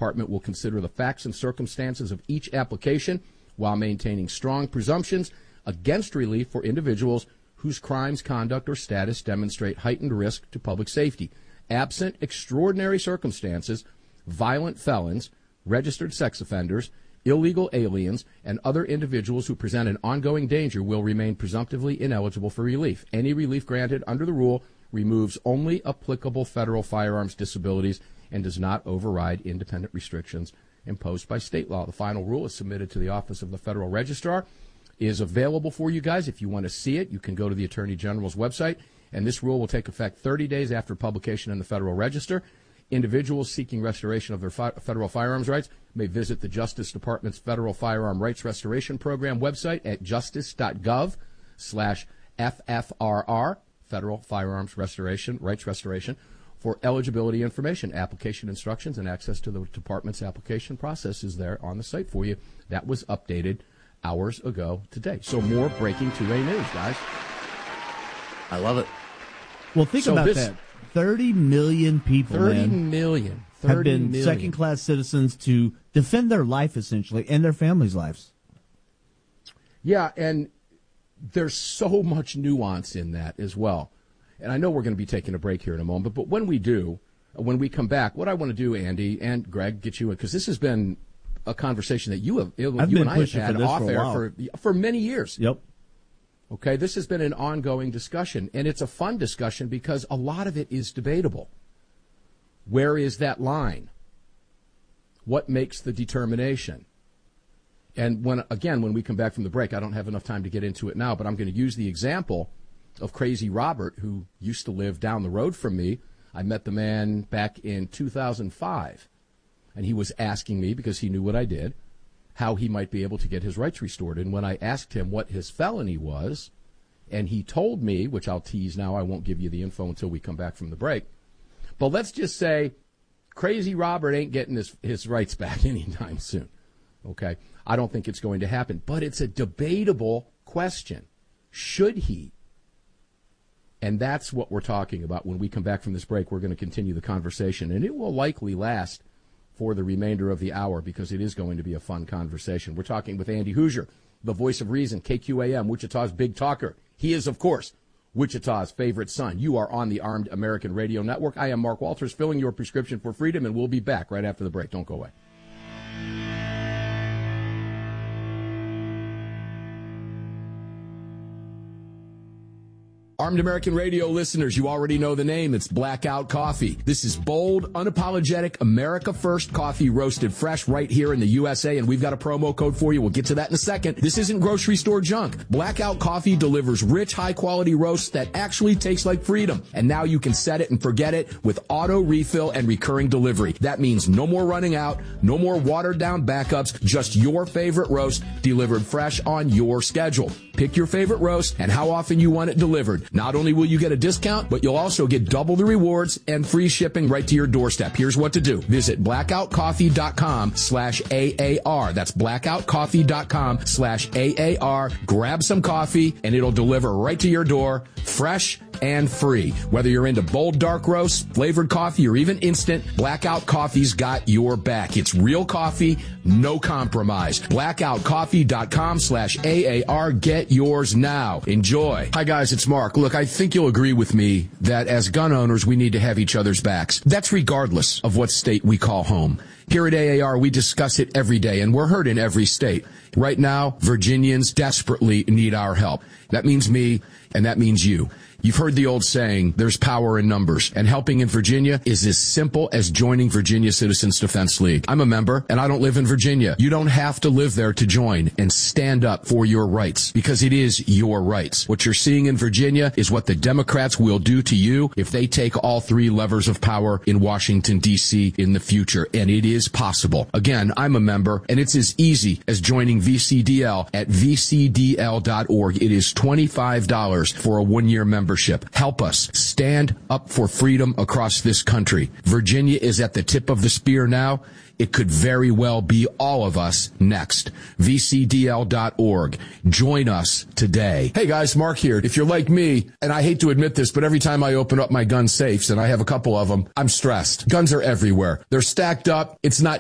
Department will consider the facts and circumstances of each application while maintaining strong presumptions against relief for individuals whose crimes, conduct, or status demonstrate heightened risk to public safety. Absent extraordinary circumstances, violent felons, registered sex offenders, illegal aliens, and other individuals who present an ongoing danger will remain presumptively ineligible for relief. Any relief granted under the rule removes only applicable federal firearms disabilities and does not override independent restrictions imposed by state law. The final rule is submitted to the Office of the Federal Registrar, is available for you guys. If you want to see it, you can go to the Attorney General's website, and this rule will take effect 30 days after publication in the Federal Register. Individuals seeking restoration of their federal firearms rights may visit the Justice Department's Federal Firearm Rights Restoration Program website at justice.gov/FFRR, Federal Firearms Rights Restoration, for eligibility information. Application instructions and access to the department's application process is there on the site for you. That was updated hours ago today. So more breaking 2A news, guys. I love it. Well, think about that. 30 million people 30 million have been second-class citizens to defend their life, essentially, and their families' lives. Yeah, and there's so much nuance in that as well. And I know we're going to be taking a break here in a moment, but when we do, when we come back, what I want to do, Andy and Greg, get you in, because this has been a conversation that you and I have had off air for many years. Yep. Okay, this has been an ongoing discussion, and it's a fun discussion because a lot of it is debatable. Where is that line? What makes the determination? And when we come back from the break, I don't have enough time to get into it now, but I'm going to use the example of Crazy Robert, who used to live down the road from me. I met the man back in 2005, and he was asking me, because he knew what I did, how he might be able to get his rights restored. And when I asked him what his felony was, and he told me, which I'll tease now, I won't give you the info until we come back from the break, but let's just say Crazy Robert ain't getting his rights back anytime soon. Okay? I don't think it's going to happen, but it's a debatable question. Should he? And that's what we're talking about. When we come back from this break, we're going to continue the conversation, and it will likely last for the remainder of the hour because it is going to be a fun conversation. We're talking with Andy Hoosier, the voice of reason, KQAM, Wichita's big talker. He is, of course, Wichita's favorite son. You are on the Armed American Radio Network. I am Mark Walters, filling your prescription for freedom, and we'll be back right after the break. Don't go away. Armed American Radio listeners, you already know the name. It's Blackout Coffee. This is bold, unapologetic, America First coffee roasted fresh right here in the USA, and we've got a promo code for you. We'll get to that in a second. This isn't grocery store junk. Blackout Coffee delivers rich, high-quality roasts that actually taste like freedom. And now you can set it and forget it with auto refill and recurring delivery. That means no more running out, no more watered-down backups, just your favorite roast delivered fresh on your schedule. Pick your favorite roast and how often you want it delivered. Not only will you get a discount, but you'll also get double the rewards and free shipping right to your doorstep. Here's what to do. Visit blackoutcoffee.com/AAR. That's blackoutcoffee.com/AAR. Grab some coffee and it'll deliver right to your door, fresh and free. Whether you're into bold dark roast, flavored coffee, or even instant, Blackout Coffee's got your back. It's real coffee, no compromise. blackoutcoffee.com/AAR. Get yours now. Enjoy. Hi guys, it's Mark. Look, I think you'll agree with me that as gun owners, we need to have each other's backs. That's regardless of what state we call home. Here at AAR, we discuss it every day, and we're heard in every state. Right now, Virginians desperately need our help. That means me, and that means you. You've heard the old saying, there's power in numbers, and helping in Virginia is as simple as joining Virginia Citizens Defense League. I'm a member, and I don't live in Virginia. You don't have to live there to join and stand up for your rights, because it is your rights. What you're seeing in Virginia is what the Democrats will do to you if they take all three levers of power in Washington, D.C. in the future, and it is possible. Again, I'm a member, and it's as easy as joining VCDL at vcdl.org. It is $25 for a one-year membership. Help us stand up for freedom across this country. Virginia is at the tip of the spear now. It could very well be all of us next. VCDL.org. Join us today. Hey guys, Mark here. If you're like me, and I hate to admit this, but every time I open up my gun safes, and I have a couple of them, I'm stressed. Guns are everywhere. They're stacked up. It's not